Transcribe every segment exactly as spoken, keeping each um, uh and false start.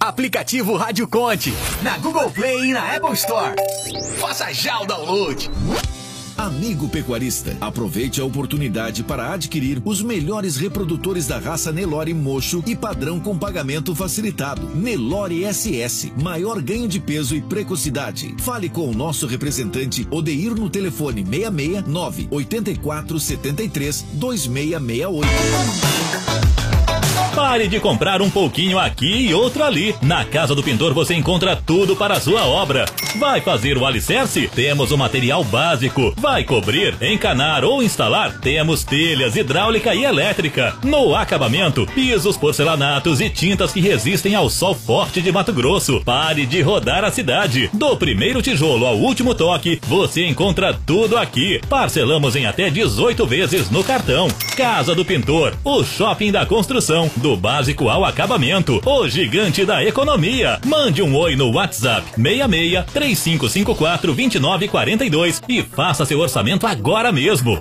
Aplicativo Rádio Conte, na Google Play e na Apple Store. Faça já o download. Amigo pecuarista, aproveite a oportunidade para adquirir os melhores reprodutores da raça Nelore Mocho e padrão com pagamento facilitado. Nelore S S, maior ganho de peso e precocidade. Fale com o nosso representante Odeir no telefone seis seis nove oito quatro sete três dois seis seis oito. Pare de comprar um pouquinho aqui e outro ali. Na Casa do Pintor você encontra tudo para a sua obra. Vai fazer o alicerce? Temos o material básico. Vai cobrir, encanar ou instalar? Temos telhas, hidráulica e elétrica. No acabamento, pisos, porcelanatos e tintas que resistem ao sol forte de Mato Grosso. Pare de rodar a cidade. Do primeiro tijolo ao último toque, você encontra tudo aqui. Parcelamos em até dezoito vezes no cartão. Casa do Pintor, o shopping da construção. Do básico ao acabamento, o gigante da economia. Mande um oi no WhatsApp seis seis, três cinco cinco quatro, dois nove quatro dois e faça seu orçamento agora mesmo.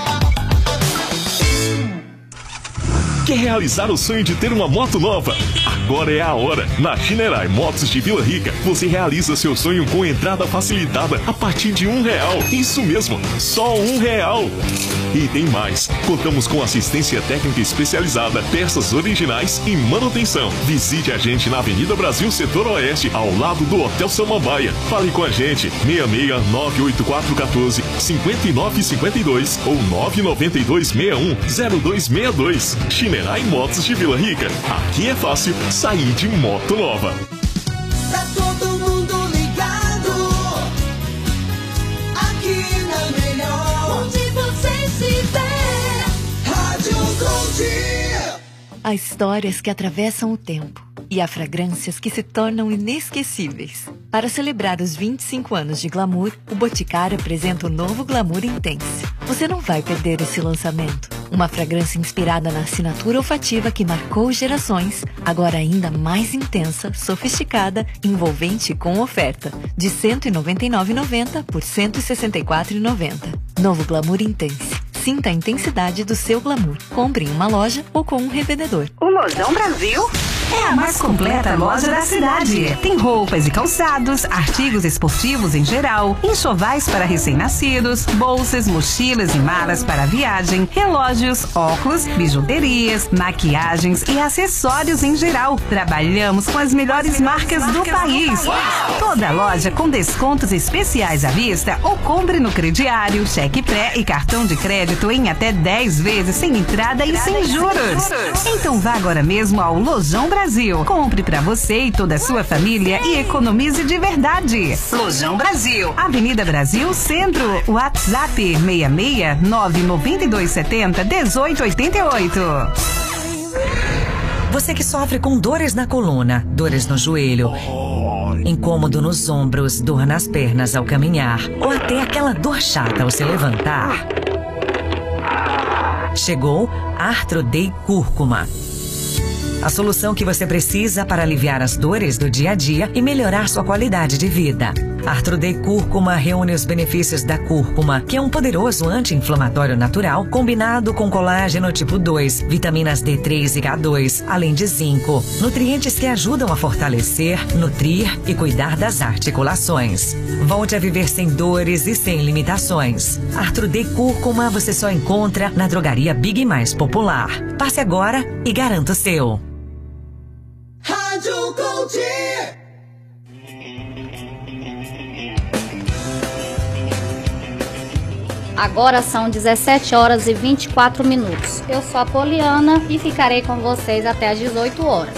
Quer realizar o sonho de ter uma moto nova? Agora é a hora. Na Shinerai Motos de Vila Rica, você realiza seu sonho com entrada facilitada a partir de um real. Isso mesmo, só um real. E tem mais. Contamos com assistência técnica especializada, peças originais e manutenção. Visite a gente na Avenida Brasil, Setor Oeste, ao lado do Hotel Samambaia. Fale com a gente, seis seis nove oito quatro um quatro, cinco nove cinco dois ou nove nove dois seis um zero dois seis dois. Shinerai Motos de Vila Rica. Aqui é fácil sair de moto nova. Tá todo mundo ligado. Aqui na melhor, onde você estiver. Rádio Conte. Há histórias que atravessam o tempo e há fragrâncias que se tornam inesquecíveis. Para celebrar os vinte e cinco anos de Glamour, o Boticário apresenta o novo Glamour Intense. Você não vai perder esse lançamento. Uma fragrância inspirada na assinatura olfativa que marcou gerações, agora ainda mais intensa, sofisticada, envolvente e com oferta, de cento e noventa e nove reais e noventa centavos por cento e sessenta e quatro reais e noventa centavos. Novo Glamour Intense. Sinta a intensidade do seu glamour. Compre em uma loja ou com um revendedor. O Lojão Brasil é a mais completa loja da cidade. Tem roupas e calçados, artigos esportivos em geral, enxovais para recém-nascidos, bolsas, mochilas e malas para viagem, relógios, óculos, bijuterias, maquiagens e acessórios em geral. Trabalhamos com as melhores marcas do país. Toda loja com descontos especiais à vista ou compre no crediário, cheque pré e cartão de crédito em até dez vezes sem entrada e sem juros. Então vá agora mesmo ao Lojão Brasil. Brasil. Compre pra você e toda a sua família e economize de verdade. Lojão Brasil, Avenida Brasil, Centro. WhatsApp seis seis nove nove dois sete zero um oito oito oito. Você que sofre com dores na coluna, dores no joelho, incômodo nos ombros, dor nas pernas ao caminhar, ou até aquela dor chata ao se levantar. Chegou Arthroday Cúrcuma. A solução que você precisa para aliviar as dores do dia a dia e melhorar sua qualidade de vida. Arthroday Cúrcuma reúne os benefícios da cúrcuma, que é um poderoso anti-inflamatório natural, combinado com colágeno tipo dois, vitaminas D três e K dois, além de zinco. Nutrientes que ajudam a fortalecer, nutrir e cuidar das articulações. Volte a viver sem dores e sem limitações. Arthroday Cúrcuma você só encontra na drogaria Big mais popular. Passe agora e garanta o seu. Rádio Conte. Agora são dezessete horas e vinte e quatro minutos. Eu sou a Poliana e ficarei com vocês até às dezoito horas.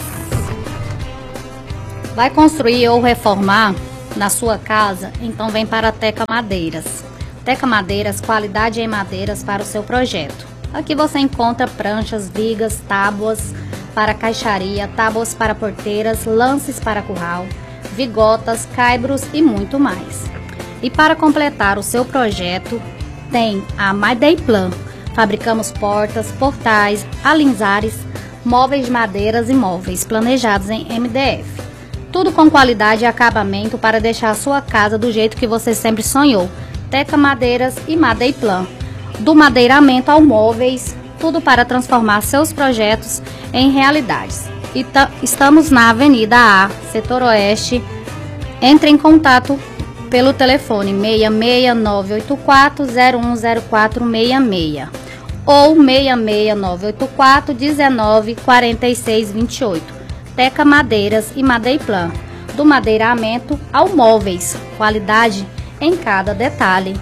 Vai construir ou reformar na sua casa? Então vem para a Teca Madeiras. Teca Madeiras, qualidade em madeiras para o seu projeto. Aqui você encontra pranchas, vigas, tábuas para caixaria, tábuas para porteiras, lances para curral, vigotas, caibros e muito mais. E para completar o seu projeto, tem a Madeplan. Fabricamos portas, portais, alinzares, móveis de madeiras e móveis planejados em M D F. Tudo com qualidade e acabamento para deixar a sua casa do jeito que você sempre sonhou. Teca Madeiras e Madeplan. Do madeiramento ao móveis, tudo para transformar seus projetos em realidades. e estamos na Avenida A, Setor Oeste. Entre em contato pelo telefone seis seis nove oito quatro zero um zero quatro seis seis ou seis seis nove oito quatro um nove quatro seis dois oito. Teca Madeiras e Madeiplan. Do madeiramento ao móveis, qualidade em cada detalhe.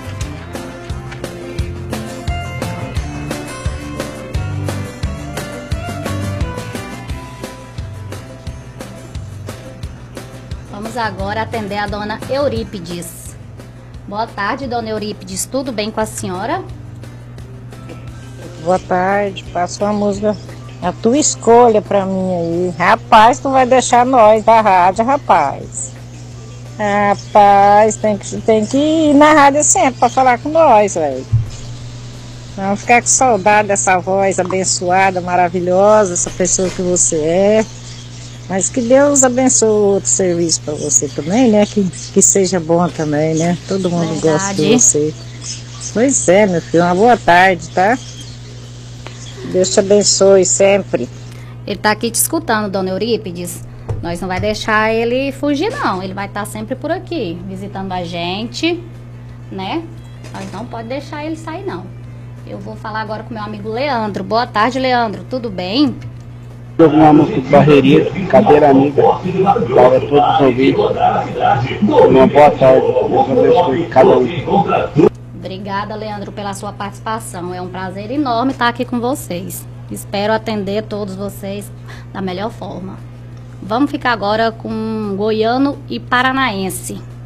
Vamos agora atender a dona Eurípides. Boa tarde, dona Eurípides. Tudo bem com a senhora? Boa tarde. Passa uma música, a tua escolha pra mim aí. Rapaz, tu vai deixar nós da rádio, rapaz. Rapaz, tem que, tem que ir na rádio sempre pra falar com nós, velho. Vamos ficar com saudade dessa voz abençoada, maravilhosa, essa pessoa que você é. Mas que Deus abençoe o outro serviço para você também, né? Que, que seja bom também, né? Todo mundo Verdade. gosta de você. Pois é, meu filho. Uma boa tarde, tá? Deus te abençoe sempre. Ele tá aqui te escutando, dona Eurípides. Nós não vai deixar ele fugir, não. Ele vai estar sempre por aqui, visitando a gente, né? Nós não pode deixar ele sair, não. Eu vou falar agora com meu amigo Leandro. Boa tarde, Leandro. Tudo bem? Uma música de barreirinha, cadeira amiga, para todos os ouvintes. Uma boa tarde, Deus abençoe cada um. Obrigada, Leandro, pela sua participação. É um prazer enorme estar aqui com vocês. Espero atender todos vocês da melhor forma. Vamos ficar agora com Goiano e Paranaense.